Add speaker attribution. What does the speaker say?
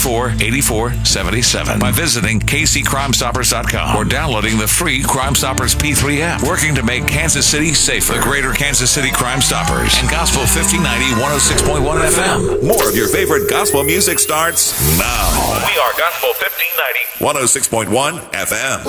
Speaker 1: 874-8477 by visiting kccrimestoppers.com or downloading the free Crime Stoppers P3 app. Working to make Kansas City safer. The Greater Kansas City Crime Stoppers and Gospel 1590 106.1 FM.
Speaker 2: More of your favorite gospel music starts now.
Speaker 3: We are Gospel 1590
Speaker 2: 106.1 FM.